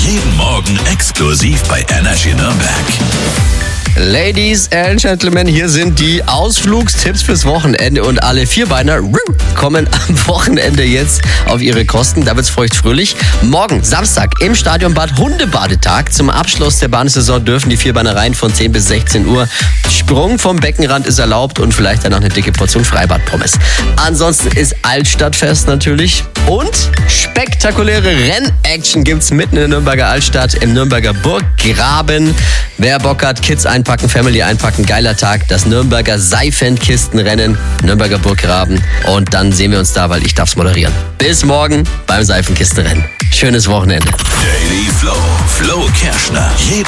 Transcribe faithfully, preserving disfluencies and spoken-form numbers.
Jeden Morgen exklusiv bei Energy Nürnberg. Ladies and Gentlemen, hier sind die Ausflugstipps fürs Wochenende und alle Vierbeiner kommen am Wochenende jetzt auf ihre Kosten. Da wird's feuchtfröhlich. Morgen, Samstag, im Stadionbad Hundebadetag. Zum Abschluss der Bahnsaison dürfen die Vierbeiner rein von zehn bis sechzehn Uhr. Sprung vom Beckenrand ist erlaubt und vielleicht dann noch eine dicke Portion Freibad-Pommes. Ansonsten ist Altstadtfest natürlich. Und spektakuläre Rennaction gibt's mitten in der Nürnberger Altstadt im Nürnberger Burggraben. Wer Bock hat, Kids einpacken, Family einpacken, geiler Tag. Das Nürnberger Seifenkistenrennen, Nürnberger Burggraben. Und dann sehen wir uns da, weil ich darf's moderieren. Bis morgen beim Seifenkistenrennen. Schönes Wochenende. Daily Flow. Flo Kerschner. Jeden